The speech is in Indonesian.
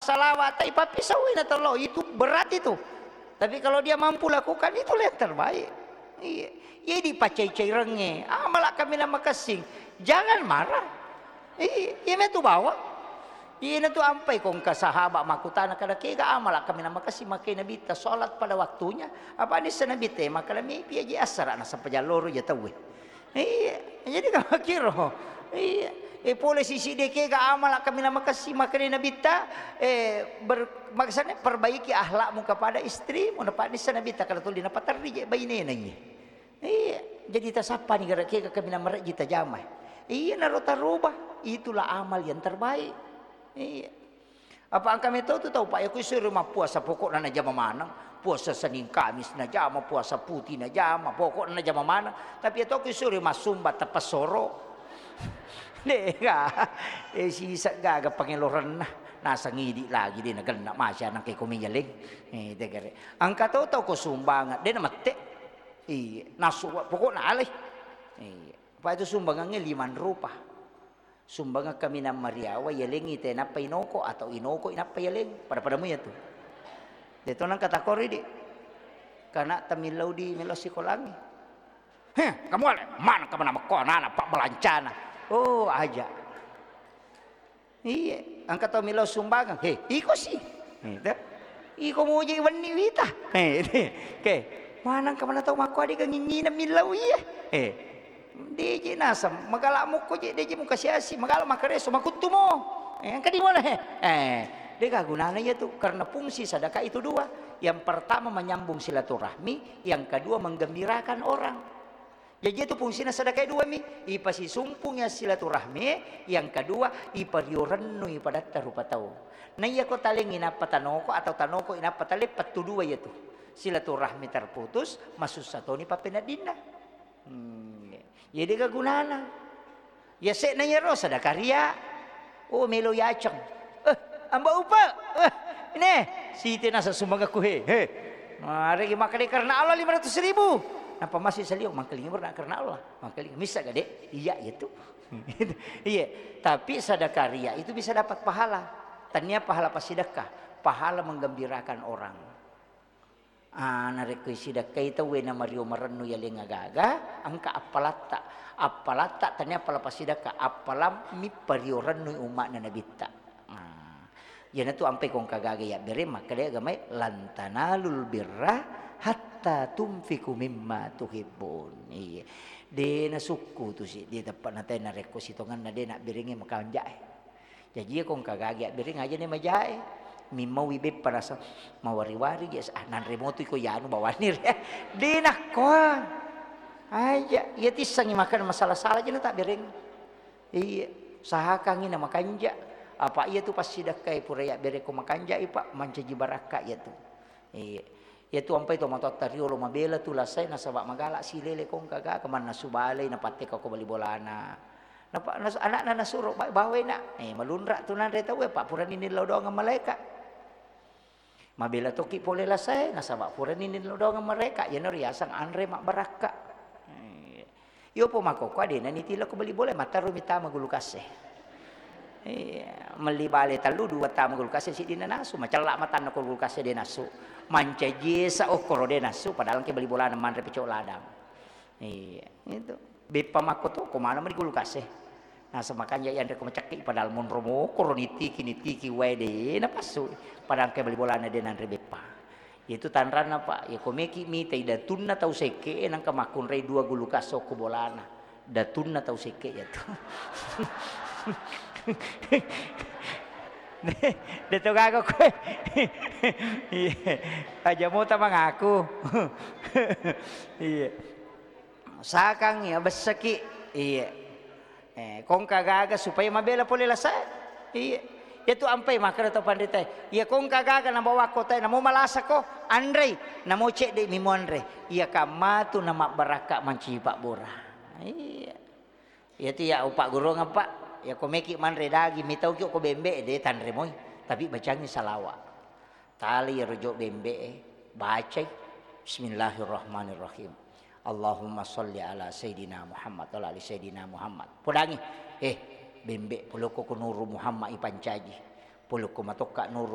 salawat ipapisawin na tolo, itu berat itu. Tapi kalau dia mampu lakukan, itu yang terbaik. Iya. Jadi pacai-cai renge, malah kami nama kasing. Jangan marah. Iya itu bawa. Iya itu ampai kong ka sahabat makutana kada kega malah kami nama kasih makai nabi ta salat pada waktunya. Apa ni sa nabi te maka mi piaji asara na sa pajaloro ya tahu. Iya, jadi ka makiro. Iya. Pole sisi deke ga amal kami nama kasih makan nabita maksudnya perbaiki akhlakmu kepada istrimu dapat di sana bita kalau tulis dapat terjadi bayi neneknya. Iya, jadi tasapa nih gara keke kami nama kita jamai. Iya narota rubah, itulah amal yang terbaik. Iya. Apa kami tahu Pak ya kuisir rumah puasa pokok na jama manang, puasa Senin Kamis na jama, puasa putih na jama, pokok na jama manang. Tapi itu kuisir rumah Sumba tapasoro. Deka, sisa gaga pangiloran na nasa ngidi lagi din nagana masya nang kay kumiyaling. Degere. Ang kataw ko sumbangan, din mate. Nasu pokok na alay. Pa itu sumbangan ng 5 rupa. Sumbangan kami ng Mariawa, yaling ite na inoko atau inoko inapayaling. Pada mo yan to. Dito nang katakori di. Karena tamilaw di melosi ko lang. Kamu mana kamu nama kona pak belancana. Oh aja. Iya, angkat tau milau sumbangan. Iko sih. Iko mau jadi wani wita. Ke, mana kamu tahu maku adik ngingina milau iya. Deje nasam, magala mo ko deje mo kasi magala makareso makutumo. Angkat di mana Deka gunanya itu karena fungsi sedekah itu 2. Yang pertama menyambung silaturahmi, yang kedua menggembirakan orang. Jadi itu fungsinya sedekah 2 mi. Ipasi sumpungnya silaturahmi, yang kedua ipariurannu pada tarupa tau. Nah iya ko talingin apa tanoko atau tanoko inapa tali patu 2 itu. Silaturahmi terputus, masuk satu ni papenadina. Jadi kagunana. Ya sek na yero sedekah ria. Oh melo yacang. Amba upa. Ini siti nasa sumbaga ku Mari makan karena Allah 500.000. Napa masih saliu mangkeling bernak karena Allah. Mangkeling bisa gade? Iya itu. Iya. Tapi sedekah ria itu bisa dapat pahala. Tanya pahala pasidekah, pahala menggembirakan orang. Narik sedekah itu wena Mario marenu yaling agaga, angka apalatta tanya pahala pasidekah, apalam mi pariorenu umat na nabita. Yan itu ampai kong kagaga ya bere makale gamay lantanalul birra hatta tumfiku mimma tuhibbun. Iya. De na suku tu si dia dapat natai na rekos itu ngan na de nak biringi makanjai. Jadi kong kagagi biring aja ni majai. Mimma wibe para sa mawari-wari yes nan remoto ko yano bawanir. De nak ko. Aja ya tisang makan masalah-salah je na tak biring. Iya, sahakangin na makanja. Apa iya tu pasti dakai puraya bere ko makanja ipa mancaji baraka ya tu. Iya. Ya tu ampai to matot tario lo mabela tu lasai na sabak magala silele kong kaga kaman nasubalay na pati ka ko balibolana. Anak na nasuro bawe na. Malunra tu nan reta we pa puran ini lo doang malaikat. Mabela to ki pole lasai na sabak puran ini lo doang mereka ya no riasang anre mak baraka. Yo po makoko ade na nitila ko balibolay mataru mita magulu kaseh. Melibale talu 2 tamu kulkas si dina nasu macalak matan ko kulkas de nasu mancaji sa okoro de nasu padahal ke beli bola man repecok ladang. Iya itu bepa makoto ko mana mari kulkas nah semakan ya ko macaki padahal mun romo koroniti kini wae de na pasu padahal ke beli bola de nan bepa itu tanran apa ya ko meki mi tai datunna tau seke nang kamakun rei 2 gulukas ko bolana datunna tau seke ya tu. Dito gago ko. Aja mo ta mangaku. Iya. Sakang ya beseki. Iya. Kong kagaga supaya mabela pole lasa. Iya. Itu ampai makara to pandita. Iya kong kagaga na bawa ko tay na mo malasa ko. Andre na mo cek de mi mo Andre. Iya kamatu na baraka mancipa bora. Iya. Iya ti ya upak guru ngapa. Ya ko meki man redagi mitau ko bembe de tanre moy tapi bacangi salawa tali rojo bembe baca bismillahirrahmanirrahim Allahumma sholli ala sayidina Muhammad wa ali sayidina Muhammad podangi bembe puluko ko nuru Muhammad ipancaji puluko matoka nuru